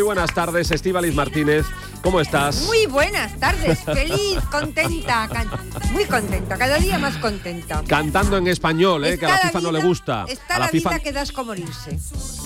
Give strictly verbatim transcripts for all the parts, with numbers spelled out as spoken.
buenas tardes, Estíbaliz Martínez. ¿Cómo estás? Muy buenas tardes, feliz, contenta, can- muy contenta, cada día más contenta. Cantando en español, ¿eh? Que a la FIFA vida, no le gusta. Está a la, la FIFA vida que das como morirse.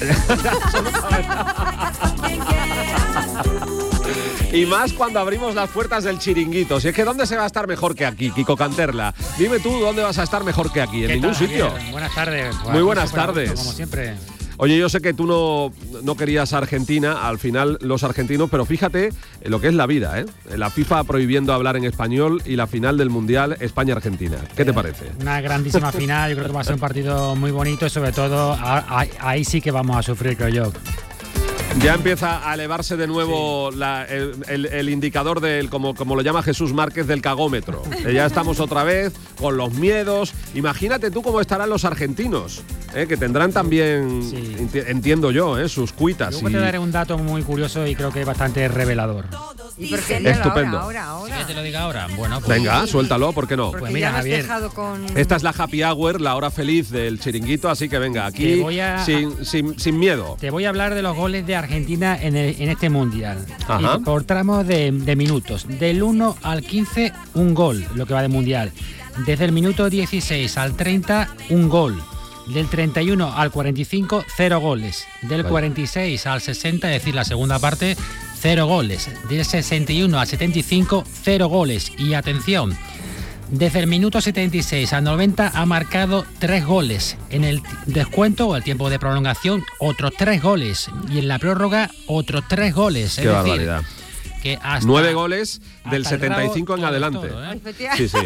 Y más cuando abrimos las puertas del Chiringuito. Si es que ¿dónde se va a estar mejor que aquí, Kiko Canterla? Dime tú, ¿dónde vas a estar mejor que aquí? En ningún tal, sitio. Javier? Buenas tardes. Muy buenas Súper a gusto, tardes. Como siempre. Oye, yo sé que tú no, no querías Argentina, al final los argentinos, pero fíjate en lo que es la vida, ¿eh? La FIFA prohibiendo hablar en español y la final del Mundial España-Argentina. ¿Qué te parece? Una grandísima final, yo creo que va a ser un partido muy bonito y sobre todo a- a- ahí sí que vamos a sufrir, creo yo. Ya empieza a elevarse de nuevo sí. la, el, el, el indicador del, como, como lo llama Jesús Márquez, del cagómetro. Eh, ya estamos otra vez con los miedos. Imagínate tú cómo estarán los argentinos, eh, que tendrán también, sí. enti- entiendo yo, eh, sus cuitas. Luego y... te daré un dato muy curioso y creo que bastante revelador. ¿Y por qué? Estupendo. Ahora, ahora, ahora. ¿Quieres que te lo diga ahora? Bueno, pues Venga, suéltalo, ¿por qué no? Porque Pues mira, ya me has Javier, dejado con... Esta es la happy hour, la hora feliz del Chiringuito, así que venga, aquí Te voy a- sin, sin, sin miedo. te voy a hablar de los goles de Argentina en, el- en este Mundial. Ajá. Y por tramos de, de minutos. Del uno al quince, un gol, lo que va de Mundial. Desde el minuto dieciséis al treinta, un gol. Del treinta y uno al cuarenta y cinco, cero goles. Del Vale. cuarenta y seis al sesenta, es decir, la segunda parte, cero goles. Del sesenta y uno al setenta y cinco, cero goles. Y atención, desde el minuto setenta y seis al noventa ha marcado tres goles. En el descuento o el tiempo de prolongación, otros tres goles. Y en la prórroga, otros tres goles. Qué es decir, barbaridad. que hasta, Nueve goles del hasta el setenta y cinco rabo, en todo, adelante. todo, ¿eh? Sí, sí.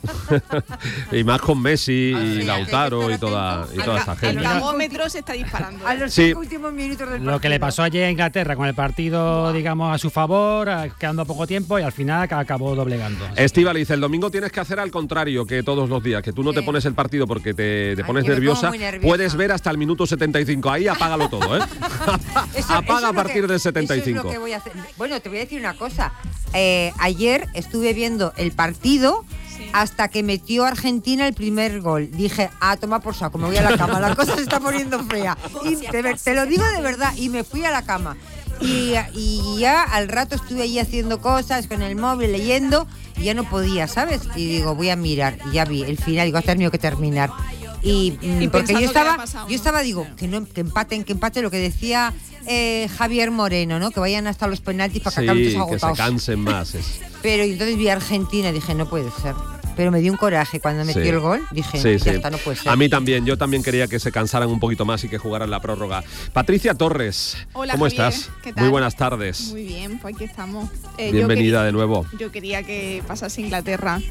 y más con Messi Ah, y sí, Lautaro hay que y estar toda, atento y toda al esa ca- al gente. El cagómetro se está disparando. A los Sí. cinco últimos minutos del partido. Lo que le pasó ayer a Inglaterra con el partido, digamos, a su favor, a- quedando poco tiempo y al final ac- acabó doblegando. Estíbaliz, el domingo tienes que hacer al contrario que todos los días, que tú no te Sí. pones el partido porque te, te Ay, pones que me pongo nerviosa, muy nerviosa. puedes ver hasta el minuto setenta y cinco, ahí apágalo todo, ¿eh? Eso- Apaga eso es a lo partir que- del setenta y eso es cinco. lo que voy a hacer. Bueno, te voy a decir una cosa. Eh, ayer estuve viendo el partido Sí. hasta que metió Argentina el primer gol. Dije, ah, toma por saco, me voy a la cama, la cosa se está poniendo fea. Y te, te lo digo de verdad, y me fui a la cama. Y, y ya al rato estuve ahí haciendo cosas con el móvil, leyendo, y ya no podía, ¿sabes? Y digo, voy a mirar, y ya vi el final, digo, ha tenido que terminar. Y, mm, Y porque yo pensando que estaba, había pasado, yo ¿no? estaba, digo, que no, que empaten, que empaten, lo que decía eh, Javier Moreno, ¿no? Que vayan hasta los penaltis para que acaben Sí, todos que se agotados. cansen más. es- Pero y entonces vi a Argentina y dije, no puede ser. Pero me dio un coraje cuando metió Sí. el gol, dije, Sí, ya sí. está, no puede ser. A mí también, yo también quería que se cansaran un poquito más y que jugaran la prórroga. Patricia Torres, Hola, ¿cómo Javier, estás? ¿qué tal? Muy buenas tardes. Muy bien, pues aquí estamos. Eh, yo Bienvenida quería- de nuevo. Yo quería que pasase Inglaterra.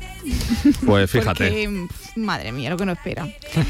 Pues fíjate. Porque, pf, madre mía, lo que nos espera.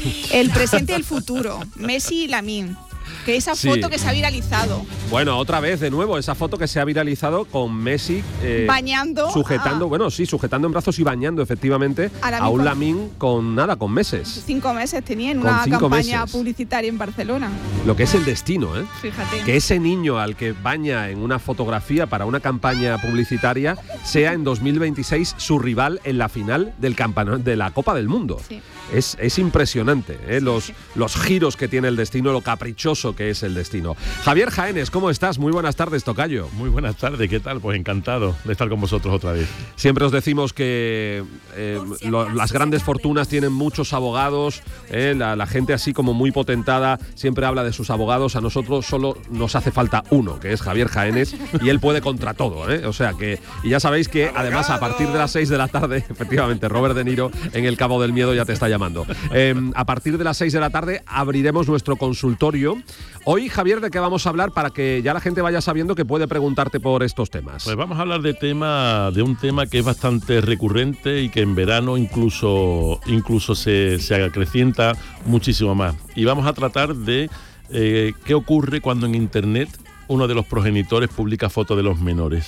El presente y el futuro. Messi y Lamine. Que esa Sí. foto que se ha viralizado. Bueno, otra vez de nuevo, esa foto que se ha viralizado con Messi eh, Bañando sujetando, a- bueno, sí, sujetando en brazos y bañando efectivamente A a, Lamine un con- Lamine con nada, con meses. Cinco meses tenía en Con una cinco campaña meses. publicitaria en Barcelona. Lo que es el destino, ¿eh? Fíjate. Que ese niño al que baña en una fotografía para una campaña publicitaria sea en dos mil veintiséis su rival en la final del campana- de la Copa del Mundo. Sí. Es, es impresionante, ¿eh? los, sí. los giros que tiene el destino, lo caprichoso que es el destino. Javier Jaénes, ¿cómo estás? Muy buenas tardes, tocayo. Muy buenas tardes, ¿qué tal? Pues encantado de estar con vosotros otra vez. Siempre os decimos que eh, lo- las grandes fortunas tienen muchos abogados, eh, la, la gente así como muy potentada siempre habla de sus abogados, a nosotros solo nos hace falta uno, que es Javier Jaénes, y él puede contra todo, ¿eh? O sea que, y ya sabéis que además a partir de las seis de la tarde, efectivamente, Robert De Niro en El Cabo del Miedo ya te está llamando. Eh, a partir de las seis de la tarde abriremos nuestro consultorio. Hoy, Javier, ¿de qué vamos a hablar para que ya la gente vaya sabiendo que puede preguntarte por estos temas? Pues vamos a hablar de tema, de un tema que es bastante recurrente y que en verano incluso, incluso se, se acrecienta muchísimo más. Y vamos a tratar de eh, qué ocurre cuando en Internet uno de los progenitores publica fotos de los menores.